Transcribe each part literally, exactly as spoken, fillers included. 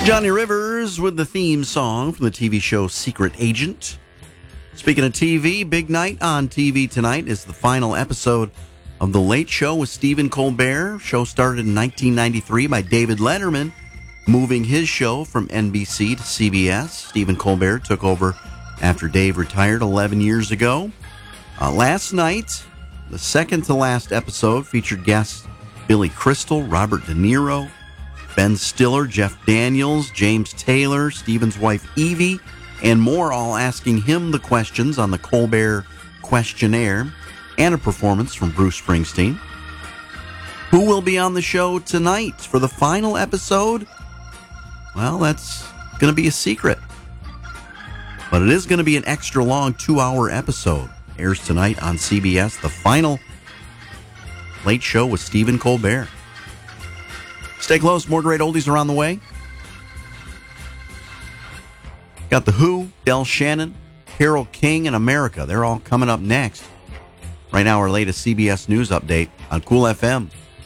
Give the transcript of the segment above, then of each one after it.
Johnny Rivers with the theme song from the T V show Secret Agent. Speaking of T V, big night on T V tonight is the final episode of The Late Show with Stephen Colbert. Show started in nineteen ninety-three by David Letterman, moving his show from N B C to C B S. Stephen Colbert took over after Dave retired eleven years ago. Uh, last night, the second to last episode featured guests Billy Crystal, Robert De Niro, Ben Stiller, Jeff Daniels, James Taylor, Stephen's wife Evie, and more, all asking him the questions on the Colbert Questionnaire, and a performance from Bruce Springsteen. Who will be on the show tonight for the final episode? Well, that's going to be a secret. But it is going to be an extra long two-hour episode. Airs tonight on C B S, the final Late Show with Stephen Colbert. Stay close, more great oldies are on the way. Got The Who, Del Shannon, Carole King, and America. They're all coming up next. Right now, our latest C B S News update on Cool F M.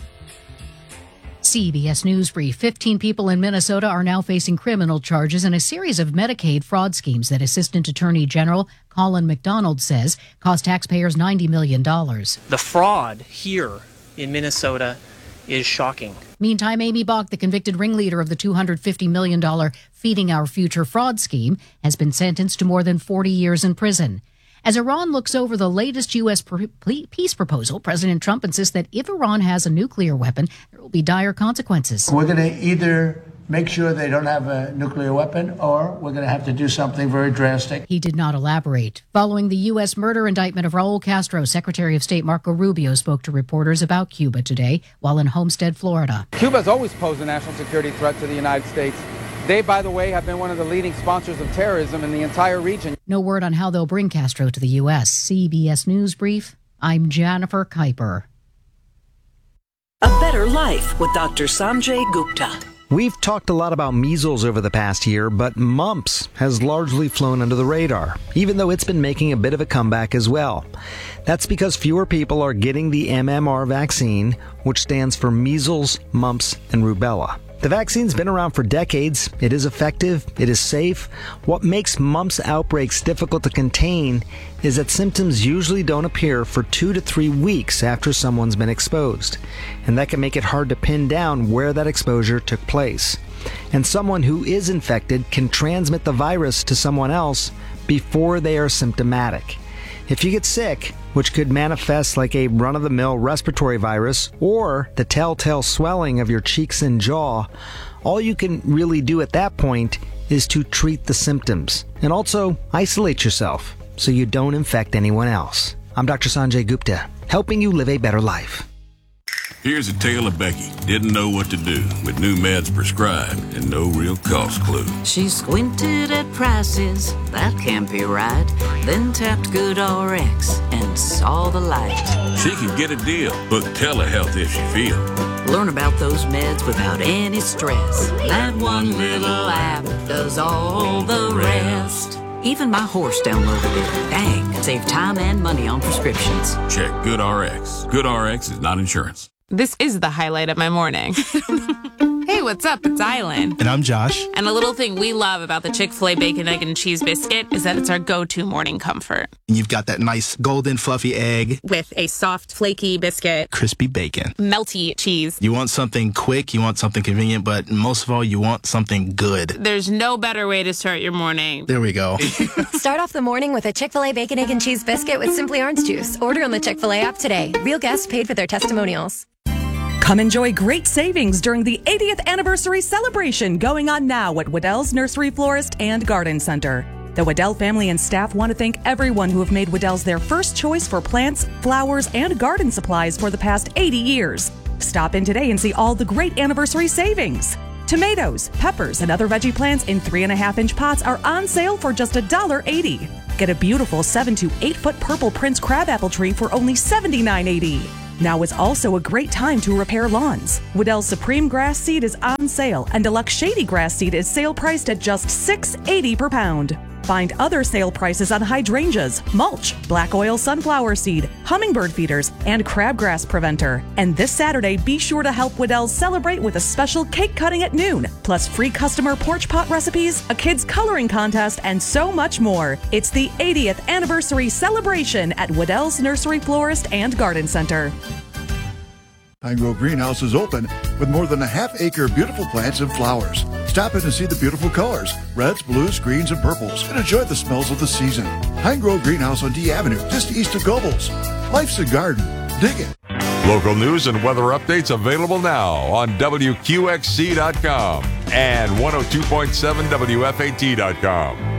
C B S News Brief. fifteen people in Minnesota are now facing criminal charges in a series of Medicaid fraud schemes that Assistant Attorney General Colin McDonald says cost taxpayers ninety million dollars. The fraud here in Minnesota is shocking. Meantime, Amy Bach, the convicted ringleader of the two hundred fifty million dollars Feeding Our Future fraud scheme, has been sentenced to more than forty years in prison. As Iran looks over the latest U S peace proposal, President Trump insists that if Iran has a nuclear weapon, there will be dire consequences. We're going to either make sure they don't have a nuclear weapon, or we're going to have to do something very drastic. He did not elaborate. Following the U S murder indictment of Raul Castro, Secretary of State Marco Rubio spoke to reporters about Cuba today while in Homestead, Florida. Cuba has always posed a national security threat to the United States. They, by the way, have been one of the leading sponsors of terrorism in the entire region. No word on how they'll bring Castro to the U S. C B S News Brief. I'm Jennifer Kuiper. A Better Life with Doctor Sanjay Gupta. We've talked a lot about measles over the past year, but mumps has largely flown under the radar, even though it's been making a bit of a comeback as well. That's because fewer people are getting the M M R vaccine, which stands for measles, mumps, and rubella. The vaccine's been around for decades. It is effective. It is safe. What makes mumps outbreaks difficult to contain is that symptoms usually don't appear for two to three weeks after someone's been exposed. And that can make it hard to pin down where that exposure took place. And someone who is infected can transmit the virus to someone else before they are symptomatic. If you get sick, which could manifest like a run-of-the-mill respiratory virus or the telltale swelling of your cheeks and jaw, all you can really do at that point is to treat the symptoms and also isolate yourself so you don't infect anyone else. I'm Doctor Sanjay Gupta, helping you live a better life. Here's a tale of Becky. Didn't know what to do with new meds prescribed and no real cost clue. She squinted at prices, that can't be right. Then tapped GoodRx and saw the light. She can get a deal. Book telehealth if she feels. Learn about those meds without any stress. That one little app does all the rest. Even my horse downloaded it. Dang, save time and money on prescriptions. Check GoodRx. GoodRx is not insurance. This is the highlight of my morning. Hey, what's up? It's Island. And I'm Josh. And a little thing we love about the Chick-fil-A Bacon, Egg, and Cheese Biscuit is that it's our go-to morning comfort. And you've got that nice golden fluffy egg. With a soft, flaky biscuit. Crispy bacon. Melty cheese. You want something quick, you want something convenient, but most of all, you want something good. There's no better way to start your morning. There we go. Start off the morning with a Chick-fil-A Bacon, Egg, and Cheese Biscuit with Simply Orange Juice. Order on the Chick-fil-A app today. Real guests paid for their testimonials. Come enjoy great savings during the eightieth anniversary celebration going on now at Waddell's Nursery Florist and Garden Center. The Waddell family and staff want to thank everyone who have made Waddell's their first choice for plants, flowers, and garden supplies for the past eighty years. Stop in today and see all the great anniversary savings. Tomatoes, peppers, and other veggie plants in three and a half inch pots are on sale for just one dollar eighty. Get a beautiful seven to eight foot purple Prince crabapple tree for only seventy-nine eighty. Now is also a great time to repair lawns. Waddell's Supreme Grass Seed is on sale, and Deluxe Shady Grass Seed is sale priced at just six eighty per pound. Find other sale prices on hydrangeas, mulch, black oil sunflower seed, hummingbird feeders, and crabgrass preventer. And this Saturday, be sure to help Waddell's celebrate with a special cake cutting at noon, plus free customer porch pot recipes, a kids coloring contest, and so much more. It's the eightieth anniversary celebration at Waddell's Nursery Florist and Garden Center. Pine Grove Greenhouse is open with more than a half acre of beautiful plants and flowers. Stop in and see the beautiful colors, reds, blues, greens, and purples, and enjoy the smells of the season. Pine Grove Greenhouse on D Avenue, just east of Gobles. Life's a garden. Dig it. Local news and weather updates available now on W Q X C dot com and one oh two point seven W F A T dot com.